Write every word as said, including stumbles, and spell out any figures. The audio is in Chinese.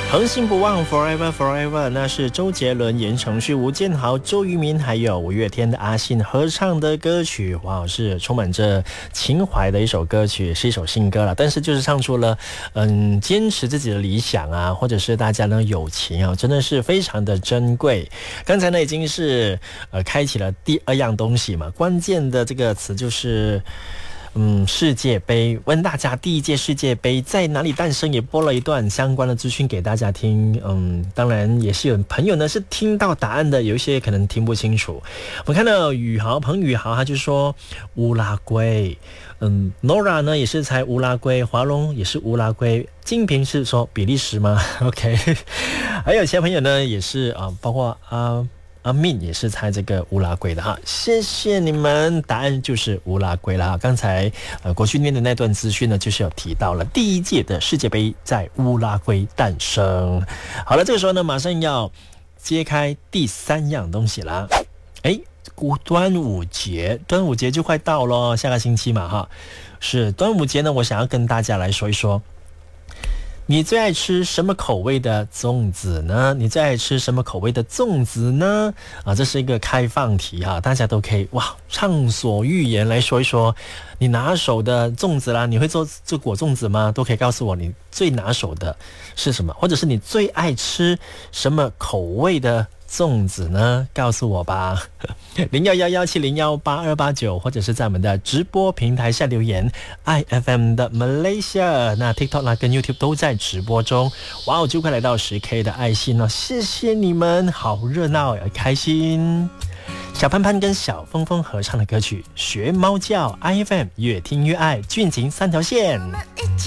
恒星不忘 Forever Forever， 那是周杰伦、言承旭、吴建豪、周渝民还有五月天的阿信合唱的歌曲。哇，是充满着情怀的一首歌曲，是一首新歌了。但是就是唱出了嗯坚持自己的理想啊，或者是大家的友情啊，真的是非常的珍贵。刚才呢已经是呃开启了第二样东西嘛，关键的这个词就是嗯，世界杯，问大家第一届世界杯在哪里诞生，也播了一段相关的资讯给大家听。嗯，当然也是有朋友呢是听到答案的，有一些可能听不清楚。我们看到宇豪彭宇豪他就说乌拉圭，嗯 ，Nora 呢也是猜乌拉圭，华龙也是乌拉圭，金平是说比利时吗 ？OK， 还有其他朋友呢也是啊，包括啊。阿敏也是猜这个乌拉圭的哈，谢谢你们，答案就是乌拉圭啦。刚才呃国训面的那段资讯呢，就是有提到了第一届的世界杯在乌拉圭诞生。好了，这个时候呢，马上要揭开第三样东西啦。哎，端午节，端午节就快到了，下个星期嘛哈。是端午节呢，我想要跟大家来说一说。你最爱吃什么口味的粽子呢？你最爱吃什么口味的粽子呢？啊，这是一个开放题哈，大家都可以哇畅所欲言来说一说你拿手的粽子啦。你会做做果粽子吗？都可以告诉我你最拿手的是什么，或者是你最爱吃什么口味的粽子呢？告诉我吧，零幺幺幺七零幺八二八九，或者是在我们的直播平台下留言 ，I F M 的 Malaysia， 那 TikTok 啦跟 YouTube 都在直播中。哇哦，就快来到十 K 的爱心了，谢谢你们，好热闹，也开心。小潘潘跟小峰峰合唱的歌曲《学猫叫》， I F M 越听越爱，俊情三条线。 我们一起